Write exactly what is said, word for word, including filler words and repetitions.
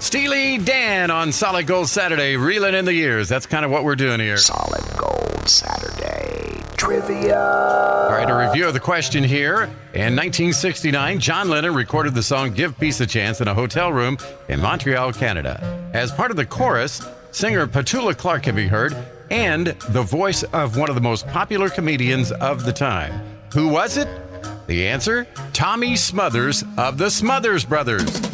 Steely Dan on Solid Gold Saturday, reeling in the years. That's kind of what we're doing here. Solid Gold Saturday Trivia. All right, a review of the question here. In nineteen sixty-nine, John Lennon recorded the song Give Peace a Chance in a hotel room in Montreal, Canada. As part of the chorus, singer Petula Clark can be heard, and the voice of one of the most popular comedians of the time. Who was it? The answer, Tommy Smothers of the Smothers Brothers.